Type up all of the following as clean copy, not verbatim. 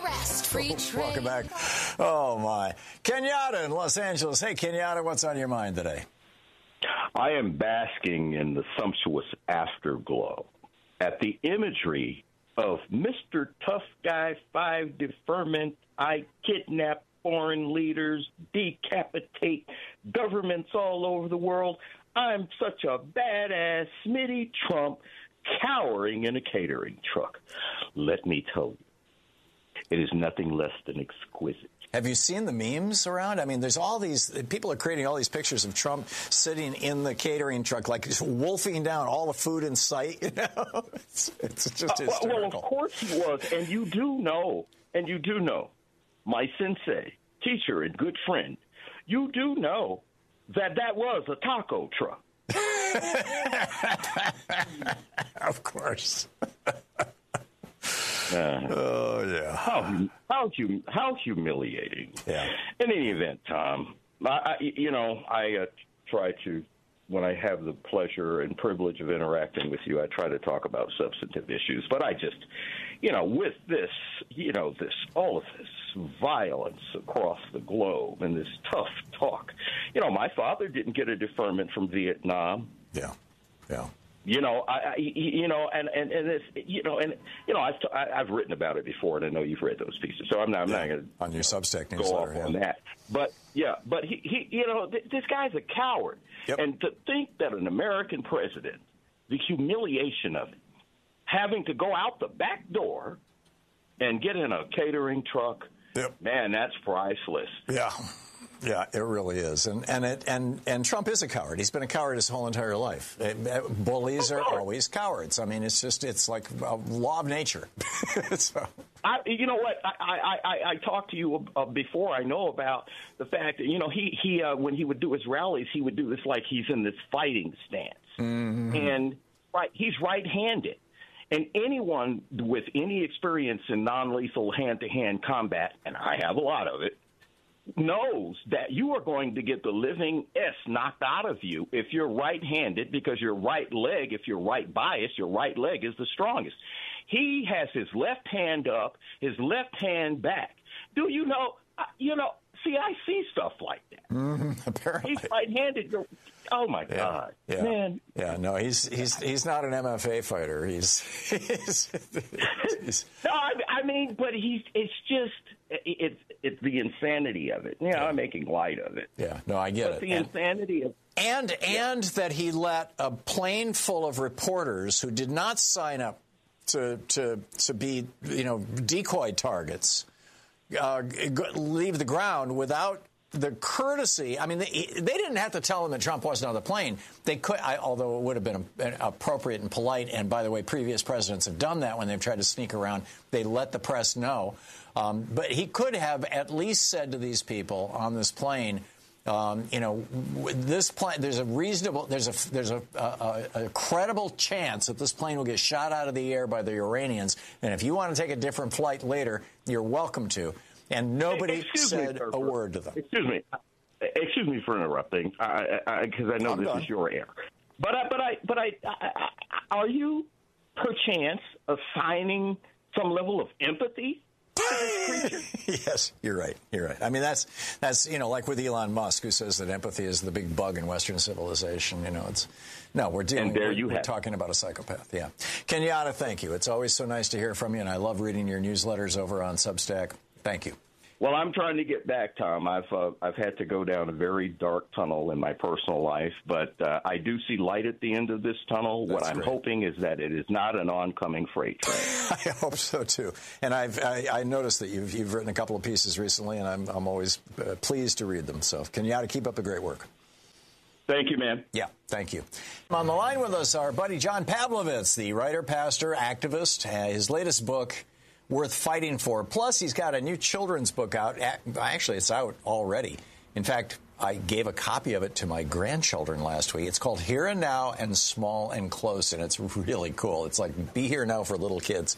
arrest. Free trade. Welcome back. Oh, my. Kenyatta in Los Angeles. Hey, Kenyatta, what's on your mind today? I am basking in the sumptuous afterglow at the imagery of Mr. Tough Guy 5 deferment. I kidnap foreign leaders, decapitate governments all over the world. I'm such a badass Smitty Trump cowering in a catering truck. Let me tell you, it is nothing less than exquisite. Have you seen the memes around? I mean, there's all these people are creating all these pictures of Trump sitting in the catering truck, like just wolfing down all the food in sight. You know, it's just hysterical. Well, of course he was, and you do know, my sensei, teacher, and good friend, you do know that was a taco truck. Of course. Oh yeah! How humiliating! Yeah. In any event, Tom, I try to, when I have the pleasure and privilege of interacting with you, I try to talk about substantive issues. But I just, with this, all of this violence across the globe and this tough talk, my father didn't get a deferment from Vietnam. Yeah. I've written about it before, and I know you've read those pieces, so I'm not going to on your Substack go newsletter off on that. But he this guy's a coward, and to think that an American president, the humiliation of it, having to go out the back door and get in a catering truck, man, that's priceless. Yeah, it really is, and Trump is a coward. He's been a coward his whole entire life. Bullies are always cowards. I mean, it's like a law of nature. So. You know what? I talked to you before. I know about the fact that he when he would do his rallies, he would do this like he's in this fighting stance, and he's right-handed. And anyone with any experience in non-lethal hand-to-hand combat, and I have a lot of it, knows that you are going to get the living S knocked out of you if you're right-handed, because your right leg, if you're right biased, your right leg is the strongest. He has his left hand up, his left hand back. Do you know, see, I see stuff like that. Apparently. He's right-handed. Oh, my God. Yeah. Man. Yeah, no, he's not an MFA fighter. He's No, I mean, but it's the insanity of it. I'm making light of it. Yeah, no, I get it. The insanity of and that he let a plane full of reporters who did not sign up to be decoy targets leave the ground without the courtesy. I mean, they didn't have to tell him that Trump wasn't on the plane. They could, although it would have been appropriate and polite. And by the way, previous presidents have done that when they've tried to sneak around. They let the press know. But he could have at least said to these people on this plane, this plane, there's a credible chance that this plane will get shot out of the air by the Iranians. And if you want to take a different flight later, you're welcome to. And nobody said a word to them. Excuse me for interrupting, because I know this is your air. But are you perchance assigning some level of empathy to this creature? Yes, you're right. I mean, that's like with Elon Musk, who says that empathy is the big bug in Western civilization. We're talking about a psychopath. Yeah, Kenyatta, thank you. It's always so nice to hear from you, and I love reading your newsletters over on Substack. Thank you. Well, I'm trying to get back, Tom. I've had to go down a very dark tunnel in my personal life, but I do see light at the end of this tunnel. What I'm hoping is that it is not an oncoming freight train. I hope so too. And I noticed that you've written a couple of pieces recently, and I'm always pleased to read them. So, Kenyatta, keep up the great work. Thank you, man. Yeah, thank you. On the line with us, our buddy John Pavlovitz, the writer, pastor, activist. His latest book, Worth Fighting For. Plus, he's got a new children's book out. Actually, it's out already. In fact, I gave a copy of it to my grandchildren last week. It's called Here and Now and Small and Close, and it's really cool. It's like Be Here Now for little kids.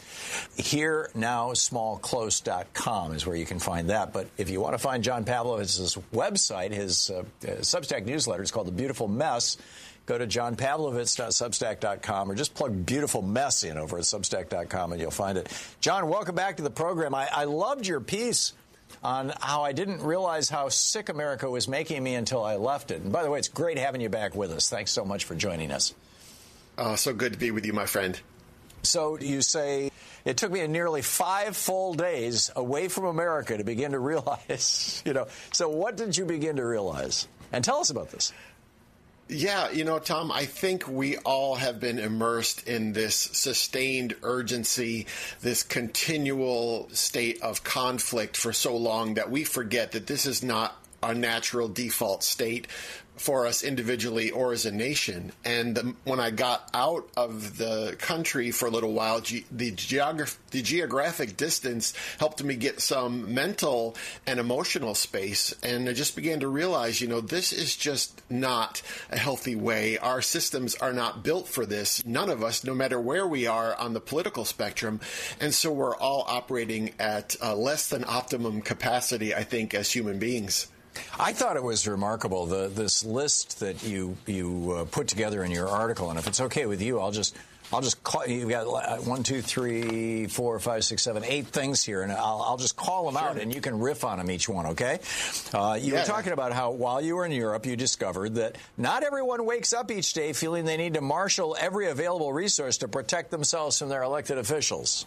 HereNowSmallClose.com is where you can find that. But if you want to find John Pavlovich's website, his Substack newsletter is called The Beautiful Mess. Go to johnpavlovich.substack.com or just plug Beautiful Mess in over at substack.com and you'll find it. John, welcome back to the program. I loved your piece on how I didn't realize how sick America was making me until I left it. And by the way, it's great having you back with us. Thanks so much for joining us. So good to be with you, my friend. So you say it took me nearly 5 full days away from America to begin to realize, so what did you begin to realize? And tell us about this. Yeah, Tom, I think we all have been immersed in this sustained urgency, this continual state of conflict for so long that we forget that this is not our natural default state for us individually or as a nation. And when I got out of the country for a little while, the geographic distance helped me get some mental and emotional space. And I just began to realize, this is just not a healthy way. Our systems are not built for this. None of us, no matter where we are on the political spectrum. And so we're all operating at less than optimum capacity, I think, as human beings. I thought it was remarkable, this list that you put together in your article. And if it's okay with you, I'll just call. You've got 1, 2, 3, 4, 5, 6, 7, 8 things here, and I'll just call them out, and you can riff on them each one. Okay? You were talking about how while you were in Europe, you discovered that not everyone wakes up each day feeling they need to marshal every available resource to protect themselves from their elected officials.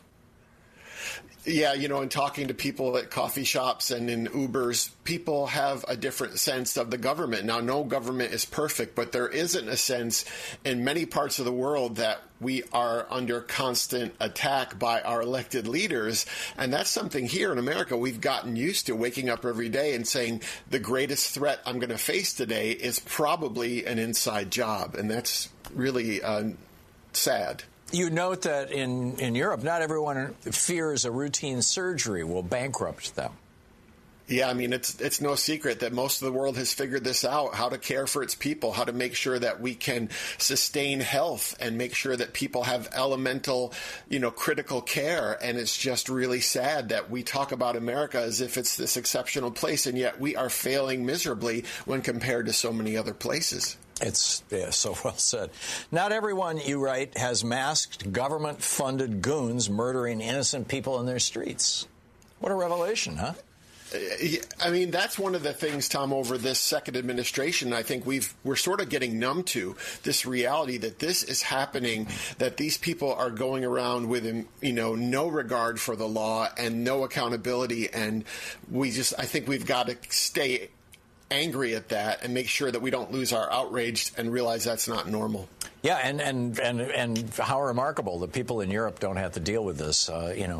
Yeah, in talking to people at coffee shops and in Ubers, people have a different sense of the government. Now, no government is perfect, but there isn't a sense in many parts of the world that we are under constant attack by our elected leaders. And that's something here in America we've gotten used to, waking up every day and saying the greatest threat I'm going to face today is probably an inside job. And that's really sad. You note that in Europe, not everyone fears a routine surgery will bankrupt them. Yeah, I mean, it's no secret that most of the world has figured this out, how to care for its people, how to make sure that we can sustain health and make sure that people have elemental, critical care. And it's just really sad that we talk about America as if it's this exceptional place, and yet we are failing miserably when compared to so many other places. It's so well said. Not everyone, you write, has masked government-funded goons murdering innocent people in their streets. What a revelation, huh? I mean, that's one of the things, Tom, over this second administration, I think we're sort of getting numb to this reality that this is happening, that these people are going around with, no regard for the law and no accountability. And I think we've got to stay angry at that and make sure that we don't lose our outrage and realize that's not normal. Yeah, and how remarkable that people in Europe don't have to deal with this.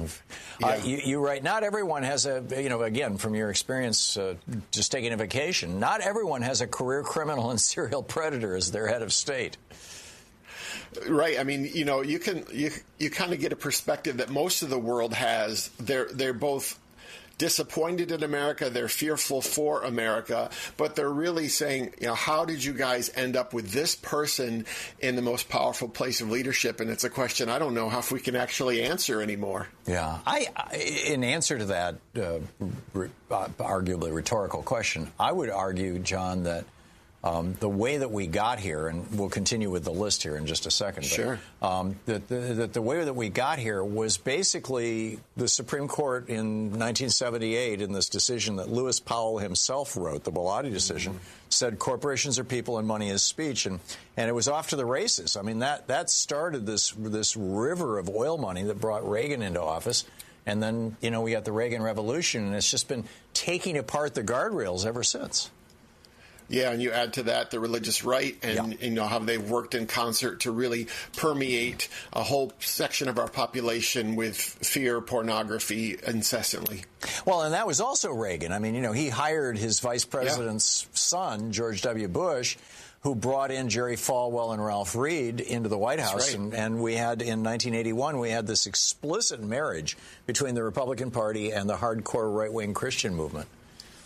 You write, not everyone has again, from your experience just taking a vacation, not everyone has a career criminal and serial predator as their head of state. Right. I mean, you kind of get a perspective that most of the world has. They're both disappointed in America, they're fearful for America, but they're really saying, how did you guys end up with this person in the most powerful place of leadership? And it's a question I don't know if we can actually answer anymore. Yeah. In answer to that arguably rhetorical question, I would argue, John, that the way that we got here, and we'll continue with the list here in just a second. Sure. But, that the way that we got here was basically the Supreme Court in 1978 in this decision that Lewis Powell himself wrote, the Bellotti decision, said corporations are people and money is speech, and it was off to the races. I mean, that started this river of oil money that brought Reagan into office. And then, we got the Reagan Revolution, and it's just been taking apart the guardrails ever since. Yeah, and you add to that the religious right and how they've worked in concert to really permeate a whole section of our population with fear, pornography incessantly. Well, and that was also Reagan. I mean, he hired his vice president's son, George W. Bush, who brought in Jerry Falwell and Ralph Reed into the White House. Right. And we had, in 1981, we had this explicit marriage between the Republican Party and the hardcore right-wing Christian movement.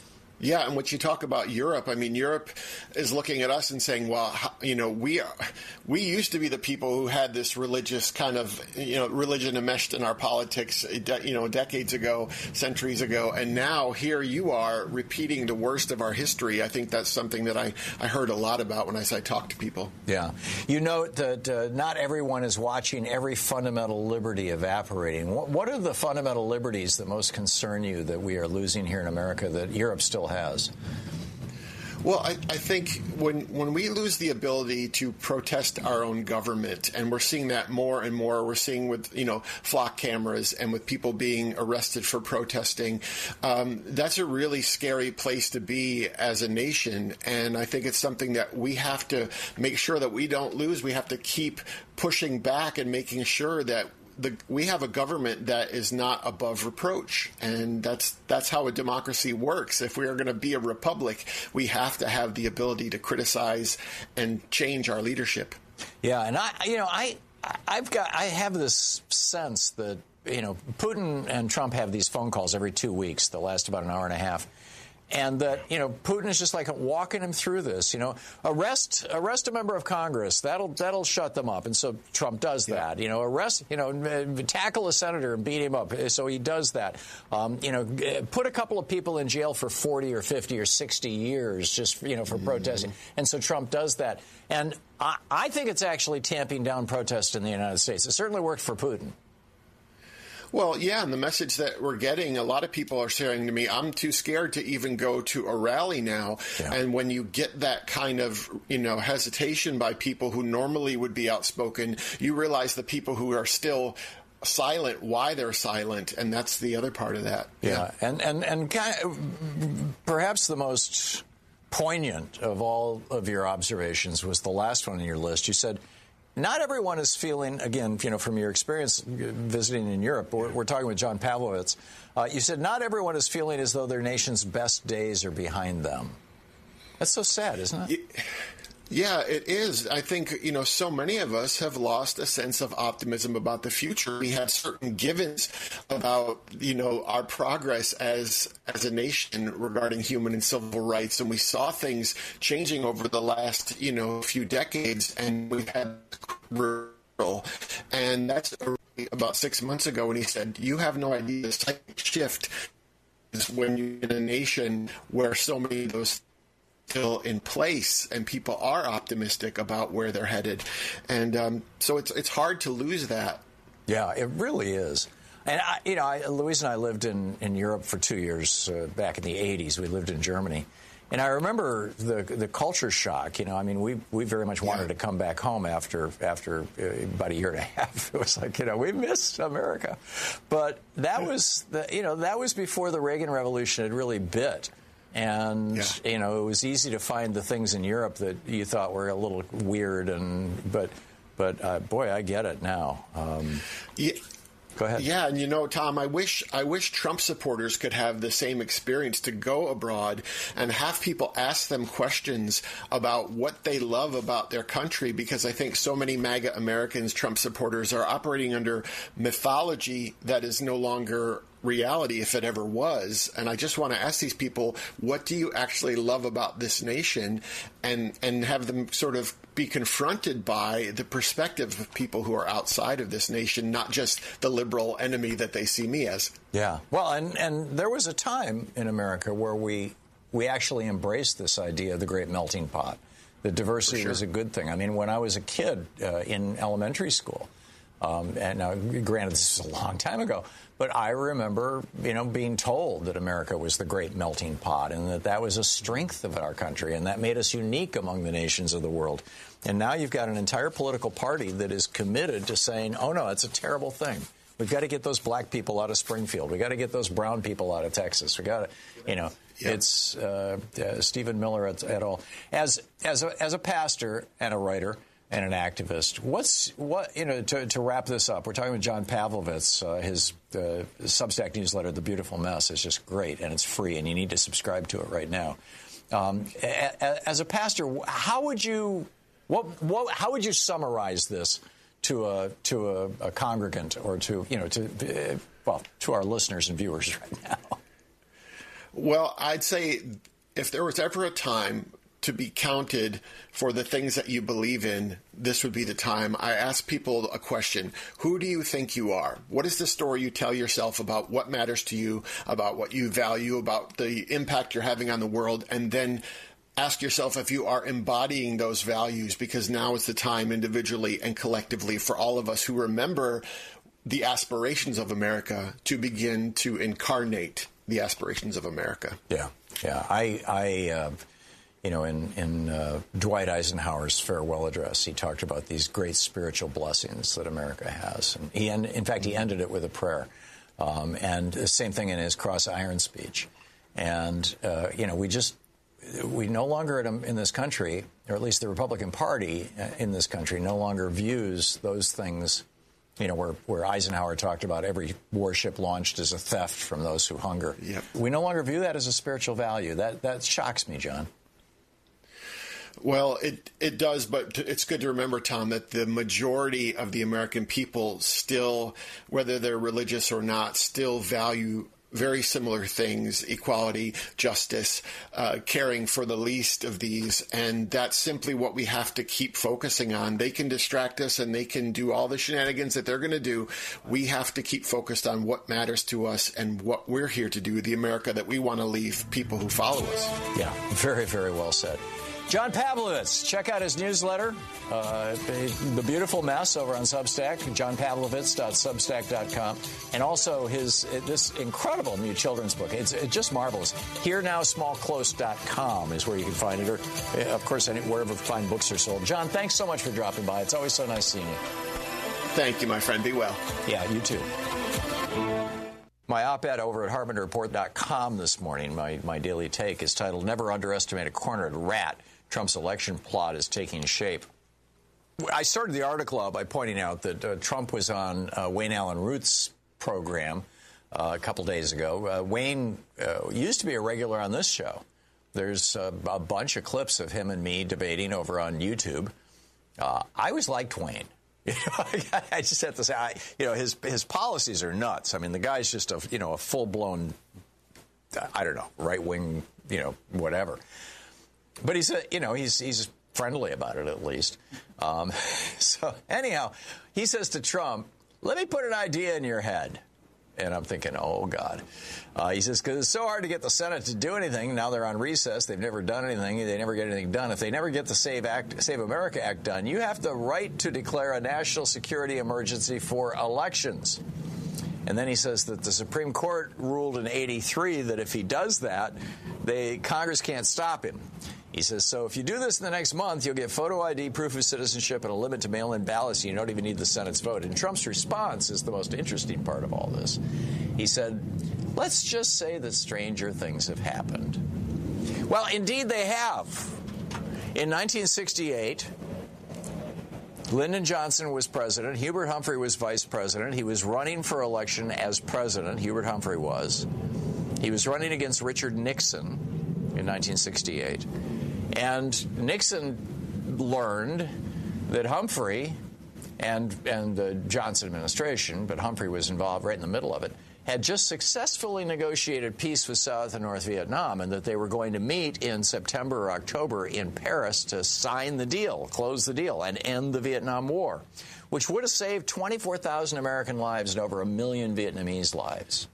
Yeah, and what you talk about Europe, I mean, Europe is looking at us and saying, well, we used to be the people who had this religious kind of, religion enmeshed in our politics, decades ago, centuries ago, and now here you are repeating the worst of our history. I think that's something that I heard a lot about when I talk to people. Yeah. You note that not everyone is watching every fundamental liberty evaporating. What are the fundamental liberties that most concern you that we are losing here in America that Europe still has? Well, I think when we lose the ability to protest our own government, and we're seeing that more and more, we're seeing with, flock cameras and with people being arrested for protesting, that's a really scary place to be as a nation. And I think it's something that we have to make sure that we don't lose. We have to keep pushing back and making sure that we have a government that is not above reproach, and that's how a democracy works. If we are going to be a republic, we have to have the ability to criticize and change our leadership. Yeah, and I have this sense that Putin and Trump have these phone calls every 2 weeks. They'll last about an hour and a half. And that, Putin is just like walking him through this, arrest a member of Congress. That'll shut them up. And so Trump does that, tackle a senator and beat him up. So he does that. Put a couple of people in jail for 40 or 50 or 60 years just, for protesting. And so Trump does that. And I think it's actually tamping down protest in the United States. It certainly worked for Putin. Well, yeah, and the message that we're getting, a lot of people are saying to me, I'm too scared to even go to a rally now. Yeah. And when you get that kind of, hesitation by people who normally would be outspoken, you realize the people who are still silent, why they're silent, and that's the other part of that. Yeah. And kind of, perhaps the most poignant of all of your observations was the last one on your list. You said, not everyone is feeling, again, from your experience visiting in Europe, we're talking with John Pavlovitz, you said not everyone is feeling as though their nation's best days are behind them. That's so sad, isn't it? Yeah, it is. I think, so many of us have lost a sense of optimism about the future. We had certain givens about, our progress as a nation regarding human and civil rights. And we saw things changing over the last, few decades. And we've had and that's about 6 months ago when he said, you have no idea this type of shift is when you're in a nation where so many of those still in place and people are optimistic about where they're headed. And so it's hard to lose that. Yeah, it really is. And, Louise and I lived in Europe for 2 years back in the 80s. We lived in Germany. And I remember the culture shock. We very much wanted to come back home after about a year and a half. It was like, we miss America. But that was that was before the Reagan Revolution had really bit. And, it was easy to find the things in Europe that you thought were a little weird. But boy, I get it now. Go ahead. Yeah, and Tom, I wish Trump supporters could have the same experience to go abroad and have people ask them questions about what they love about their country, because I think so many MAGA Americans, Trump supporters, are operating under mythology that is no longer reality, if it ever was. And I just want to ask these people, what do you actually love about this nation, and have them sort of be confronted by the perspective of people who are outside of this nation, not just the liberal enemy that they see me as. Yeah. Well, and there was a time in America where we actually embraced this idea of the great melting pot. That diversity was a good thing. I mean, when I was a kid in elementary school, and now, granted, this is a long time ago, but I remember, being told that America was the great melting pot and that was a strength of our country and that made us unique among the nations of the world. And now you've got an entire political party that is committed to saying, oh, no, it's a terrible thing. We've got to get those black people out of Springfield. We've got to get those brown people out of Texas. We've got to, It's Stephen Miller et al. As a pastor and a writer and an activist, to wrap this up, we're talking with John Pavlovitz. His Substack newsletter, The Beautiful Mess, is just great, and it's free, and you need to subscribe to it right now. As a pastor, how would you summarize this to a congregant, or to our listeners and viewers right now? Well, I'd say if there was ever a time to be counted for the things that you believe in, this would be the time. I ask people a question. Who do you think you are? What is the story you tell yourself about what matters to you, about what you value, about the impact you're having on the world? And then ask yourself if you are embodying those values, because now is the time individually and collectively for all of us who remember the aspirations of America to begin to incarnate the aspirations of America. Yeah. I in Dwight Eisenhower's farewell address, he talked about these great spiritual blessings that America has. And in fact, he ended it with a prayer. And the same thing in his Cross Iron speech. And, we no longer in this country, or at least the Republican Party in this country, no longer views those things, where Eisenhower talked about every warship launched as a theft from those who hunger. Yep. We no longer view that as a spiritual value. That shocks me, John. Well, it does, but it's good to remember, Tom, that the majority of the American people still, whether they're religious or not, still value very similar things: equality, justice, caring for the least of these. And that's simply what we have to keep focusing on. They can distract us and they can do all the shenanigans that they're going to do. We have to keep focused on what matters to us and what we're here to do, the America that we want to leave people who follow us. Yeah, very, very well said. John Pavlovitz, check out his newsletter, The Beautiful Mess, over on Substack, johnpavlovitz.substack.com, and also this incredible new children's book. It's just marvelous. HereNowSmallClose.com is where you can find it, or, of course, wherever fine books are sold. John, thanks so much for dropping by. It's always so nice seeing you. Thank you, my friend. Be well. Yeah, you too. My op-ed over at HartmanReport.com this morning, my daily take, is titled, "Never Underestimate a Cornered Rat. Trump's election plot is taking shape." I started the article out by pointing out that Trump was on Wayne Allen Root's program a couple days ago. Wayne used to be a regular on this show. There's a bunch of clips of him and me debating over on YouTube. I always liked Wayne. I just have to say, his policies are nuts. I mean, the guy's just a full-blown, right-wing, whatever. But he's friendly about it, at least. So anyhow, he says to Trump, "Let me put an idea in your head." And I'm thinking, oh, God. He says, because it's so hard to get the Senate to do anything. Now they're on recess. They've never done anything. They never get anything done. If they never get the Save America Act done, you have the right to declare a national security emergency for elections. And then he says that the Supreme Court ruled in '83 that if he does that, Congress can't stop him. He says, so if you do this in the next month, you'll get photo ID, proof of citizenship, and a limit to mail-in ballots, and you don't even need the Senate's vote. And Trump's response is the most interesting part of all this. He said, let's just say that stranger things have happened. Well, indeed they have. In 1968, Lyndon Johnson was president. Hubert Humphrey was vice president. He was running for election as president. Hubert Humphrey was. He was running against Richard Nixon in 1968. And Nixon learned that Humphrey and the Johnson administration, but Humphrey was involved right in the middle of it, had just successfully negotiated peace with South and North Vietnam, and that they were going to meet in September or October in Paris to sign the deal, close the deal, and end the Vietnam War, which would have saved 24,000 American lives and over 1 million Vietnamese lives.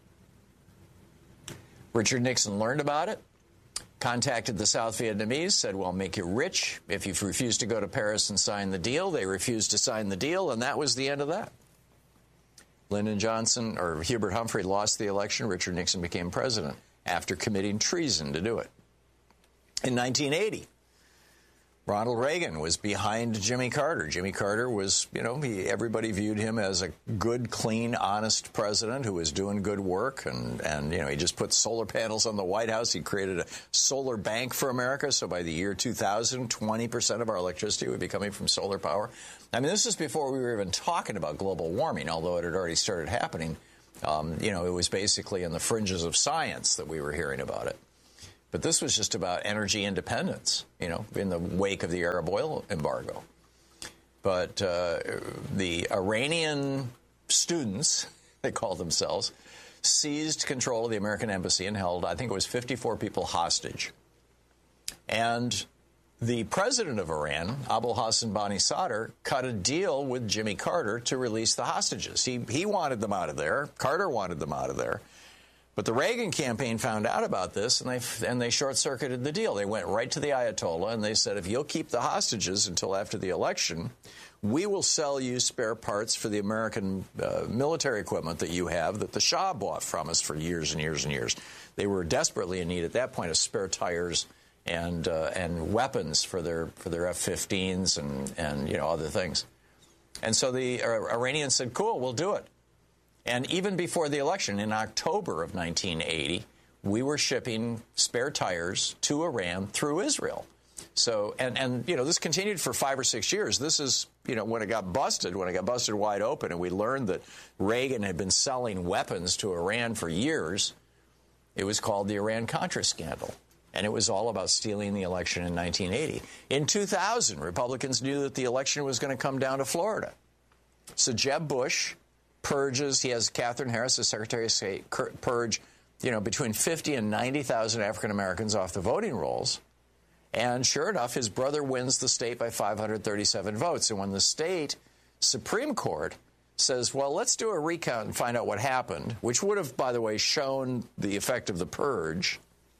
Richard Nixon learned about it, contacted the South Vietnamese, said, well, make you rich if you refuse to go to Paris and sign the deal. They refused to sign the deal, and that was the end of that. Lyndon Johnson, or Hubert Humphrey, lost the election. Richard Nixon became president after committing treason to do it. In 1980, Ronald Reagan was behind Jimmy Carter. Jimmy Carter was, everybody viewed him as a good, clean, honest president who was doing good work. And he just put solar panels on the White House. He created a solar bank for America. So by the year 2000, 20% of our electricity would be coming from solar power. I mean, this is before we were even talking about global warming, although it had already started happening. It was basically in the fringes of science that we were hearing about it. But this was just about energy independence, in the wake of the Arab oil embargo. But the Iranian students, they call themselves, seized control of the American embassy and held, I think it was 54 people hostage. And the president of Iran, Abul Hassan Bani Sadr, cut a deal with Jimmy Carter to release the hostages. He wanted them out of there. Carter wanted them out of there. But the Reagan campaign found out about this, and they short-circuited the deal. They went right to the Ayatollah, and they said, if you'll keep the hostages until after the election, we will sell you spare parts for the American military equipment that you have that the Shah bought from us for years and years and years. They were desperately in need at that point of spare tires and weapons for their F-15s and other things. And so the Iranians said, cool, we'll do it. And even before the election, in October of 1980, we were shipping spare tires to Iran through Israel. So, and this continued for 5 or 6 years. This is, when it got busted wide open, and we learned that Reagan had been selling weapons to Iran for years, it was called the Iran-Contra scandal. And it was all about stealing the election in 1980. In 2000, Republicans knew that the election was going to come down to Florida. So Jeb Bush purges, he has Katherine Harris, the Secretary of State, purge, between 50 and 90,000 African Americans off the voting rolls. And sure enough, his brother wins the state by 537 votes. And when the state Supreme Court says, well, let's do a recount and find out what happened, which would have, by the way, shown the effect of the purge,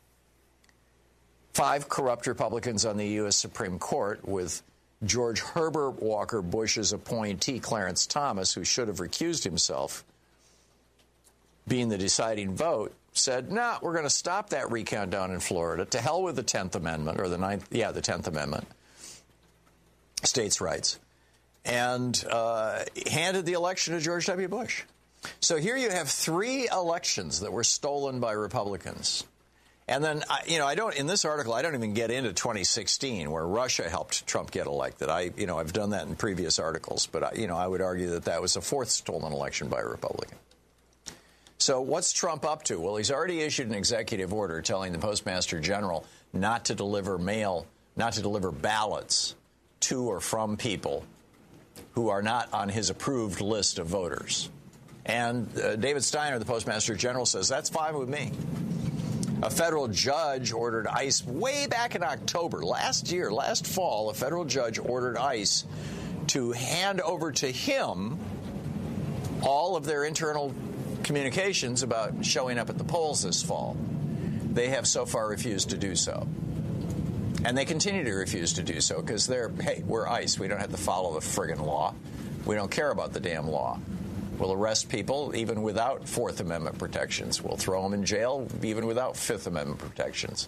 5 corrupt Republicans on the U.S. Supreme Court, with George Herbert Walker Bush's appointee, Clarence Thomas, who should have recused himself, being the deciding vote, said, no, we're going to stop that recount down in Florida. To hell with the 10th Amendment, or the 10th Amendment, states' rights, and handed the election to George W. Bush. So here you have 3 elections that were stolen by Republicans. And then, in this article, I don't even get into 2016, where Russia helped Trump get elected. I've done that in previous articles, but, I would argue that that was the 4th stolen election by a Republican. So what's Trump up to? Well, he's already issued an executive order telling the Postmaster General not to deliver ballots to or from people who are not on his approved list of voters. And David Steiner, the Postmaster General, says, that's fine with me. A federal judge ordered ICE way back in October, last fall, a federal judge ordered ICE to hand over to him all of their internal communications about showing up at the polls this fall. They have so far refused to do so. And they continue to refuse to do so because we're ICE. We don't have to follow the friggin' law. We don't care about the damn law. We'll arrest people even without Fourth Amendment protections. We'll throw them in jail even without Fifth Amendment protections.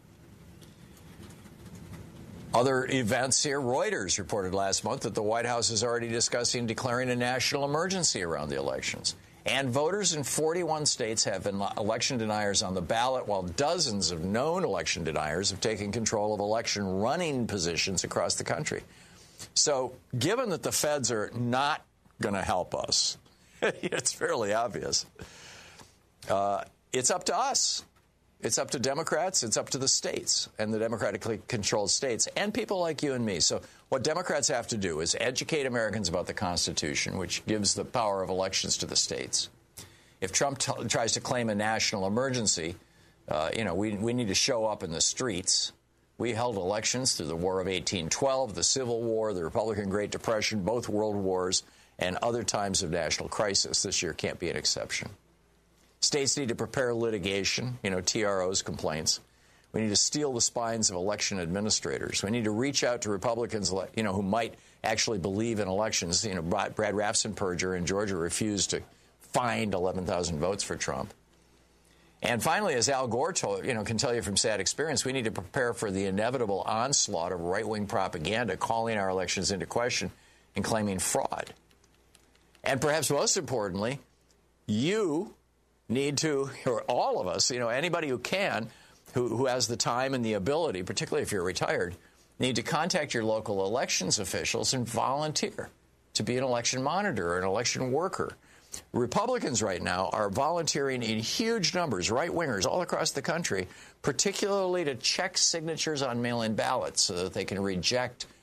Other events here. Reuters reported last month that the White House is already discussing declaring a national emergency around the elections. And voters in 41 states have election deniers on the ballot, while dozens of known election deniers have taken control of election running positions across the country. So given that the feds are not going to help us, it's fairly obvious. It's up to us. It's up to Democrats. It's up to the states and the democratically controlled states and people like you and me. So what Democrats have to do is educate Americans about the Constitution, which gives the power of elections to the states. If Trump tries to claim a national emergency, we need to show up in the streets. We held elections through the War of 1812, the Civil War, the Republican Great Depression, both world wars, and other times of national crisis. This year can't be an exception. States need to prepare litigation, TROs, complaints. We need to steel the spines of election administrators. We need to reach out to Republicans, who might actually believe in elections. Brad Raffensperger in Georgia refused to find 11,000 votes for Trump. And finally, as Al Gore can tell you from sad experience, we need to prepare for the inevitable onslaught of right-wing propaganda calling our elections into question and claiming fraud. And perhaps most importantly, you need to, or all of us, anybody who can, who has the time and the ability, particularly if you're retired, need to contact your local elections officials and volunteer to be an election monitor or an election worker. Republicans right now are volunteering in huge numbers, right-wingers all across the country, particularly to check signatures on mail-in ballots so that they can reject